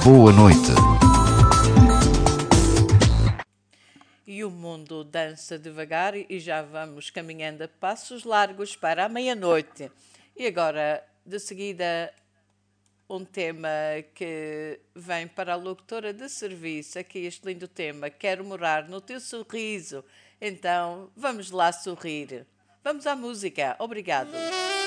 boa noite. E o mundo dança devagar e já vamos caminhando a passos largos para a meia-noite. E agora, de seguida, um tema que vem para a locutora de serviço. Aqui este lindo tema, Quero Morar no Teu Sorriso. Então, vamos lá sorrir. Vamos à música. Obrigado.